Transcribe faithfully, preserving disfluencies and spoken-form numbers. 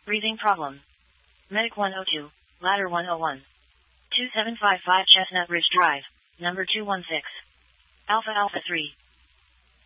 Breathing problem. Medic one oh two, Ladder one oh one. two seven five five Chestnut Ridge Drive, number two one six. Alpha Alpha three.